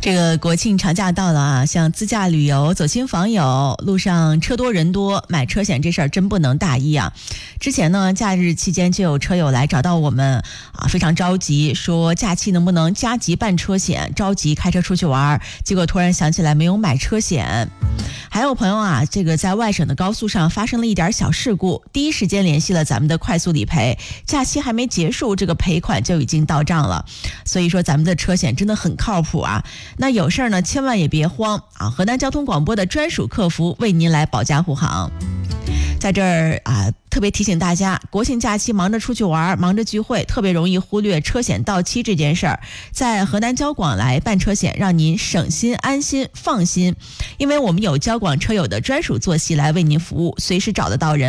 这个国庆长假到了啊，像自驾旅游、走亲访友，路上车多人多，买车险这事儿真不能大意啊。之前呢，假日期间就有车友来找到我们啊，非常着急，说假期能不能加急办车险，着急开车出去玩，结果突然想起来没有买车险。还有朋友啊，这个在外省的高速上发生了一点小事故，第一时间联系了咱们的快速理赔，假期还没结束，这个赔款就已经到账了。所以说咱们的车险真的很靠谱啊。那有事儿呢，千万也别慌啊！河南交通广播的专属客服为您来保驾护航。在这儿啊，特别提醒大家，国庆假期忙着出去玩，忙着聚会，特别容易忽略车险到期这件事儿。在河南交广来办车险，让您省心、安心、放心，因为我们有交广车友的专属坐席来为您服务，随时找得到人。